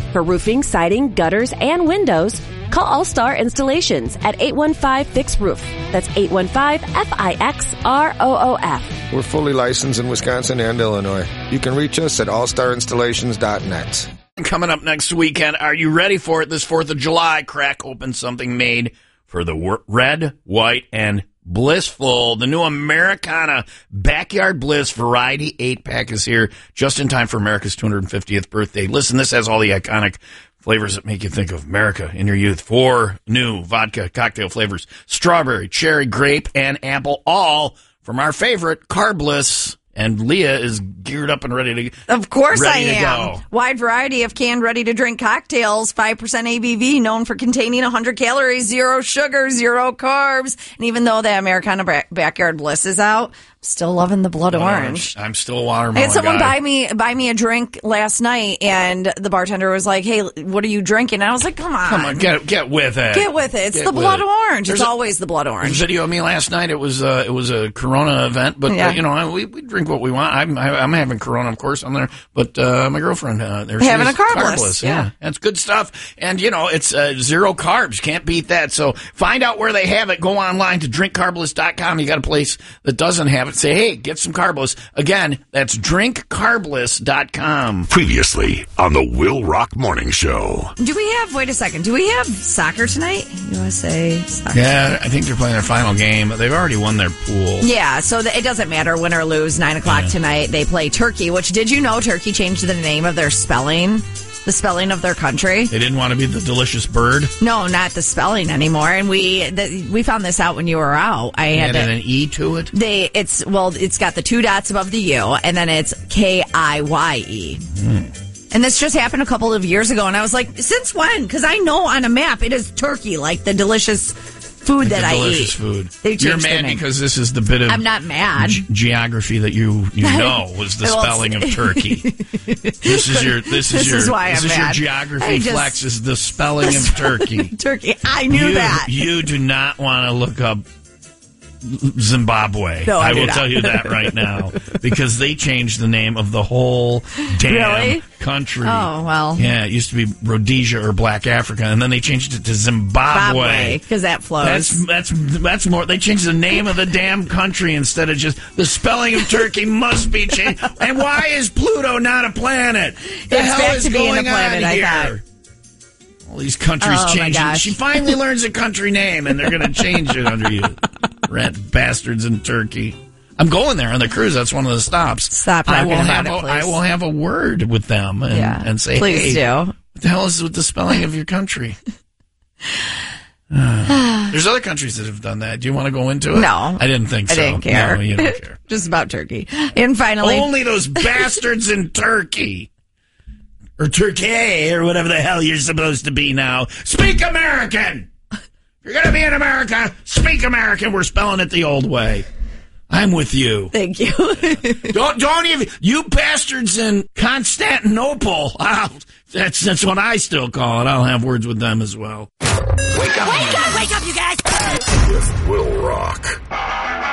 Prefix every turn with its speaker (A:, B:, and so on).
A: For roofing, siding, gutters, and windows, call All-Star Installations at 815-FIX-ROOF. That's 815-FIXROOF.
B: We're fully licensed in Wisconsin and Illinois. You can reach us at allstarinstallations.net.
C: Coming up next weekend, are you ready for it? This 4th of July, crack open something made for the red, white, and blissful. The new Americana Backyard Bliss Variety 8-pack is here just in time for America's 250th birthday. Listen, this has all the iconic flavors that make you think of America in your youth. 4 new vodka cocktail flavors: strawberry, cherry, grape, and apple, all from our favorite Carbliss. And Leah is geared up and ready to
D: Of course I am.
C: Go.
D: Wide variety of canned, ready-to-drink cocktails, 5% ABV, known for containing 100 calories, 0 sugar, 0 carbs. And even though the Americana Backyard Bliss is out, I'm still loving the blood orange.
C: I'm still a watermelon
D: I had someone
C: guy.
D: buy me a drink last night, and the bartender was like, "Hey, what are you drinking?" And I was like, "Come on,
C: get with it.
D: Get with it. It's the blood orange. It's always the blood orange."
C: There's a video of me last night. It was a Corona event, but we drink what we want. I'm having Corona, of course, on there. But my girlfriend, there's
D: having a Carbliss.
C: Yeah, that's good stuff. And it's 0 carbs. Can't beat that. So find out where they have it. Go online to drinkcarbliss.com. You got a place that doesn't have it. Say, hey, get some Carbliss. Again, that's drinkcarbliss.com.
E: Previously on the Will Rock Morning Show.
D: Wait a second, do we have soccer tonight? USA soccer.
C: Yeah, I think they're playing their final game. They've already won their pool.
D: Yeah, so it doesn't matter win or lose. 9 o'clock tonight, they play Turkey, which, did you know Turkey changed the name of their spelling? The spelling of their country.
C: They didn't want to be the delicious bird?
D: No, not the spelling anymore. And we found this out when you were out. I had
C: an E to it?
D: It's got the 2 dots above the U, and then it's KIYE. And this just happened a couple of years ago, and I was like, since when? Because I know on a map it is Turkey, like the delicious food that I eat.
C: Food.
D: You're
C: mad because this is the bit of
D: I'm not mad.
C: Geography that you know was the spelling of Turkey. This is your geography flex is the spelling of Turkey.
D: Turkey. I knew that.
C: You do not want to look up Zimbabwe.
D: No,
C: I will tell you that right now, because they changed the name of the whole damn country.
D: Oh, well.
C: Yeah, it used to be Rhodesia or Black Africa, and then they changed it to Zimbabwe.
D: Because that flows.
C: That's more. They changed the name of the damn country instead of just the spelling of Turkey must be changed. And why is Pluto not a planet? The hell is going on here? All these countries changing. She finally learns a country name, and they're going to change it under you. Rat bastards in Turkey. I'm going there on the cruise. That's one of the stops.
D: Stop talking about it, please.
C: I will have a word with them and say,
D: please
C: hey,
D: do.
C: What the hell is with the spelling of your country? There's other countries that have done that. Do you want to go into it?
D: No.
C: I didn't think so.
D: I didn't care.
C: No, you don't care.
D: Just about Turkey. And finally...
C: Only those bastards in Turkey. Or Turkey, or whatever the hell you're supposed to be now. Speak American! If you're going to be in America, speak American. We're spelling it the old way. I'm with you.
D: Thank you.
C: Don't even... You bastards in Constantinople. That's what I still call it. I'll have words with them as well.
E: Wake up, you guys!
F: With Will Rock.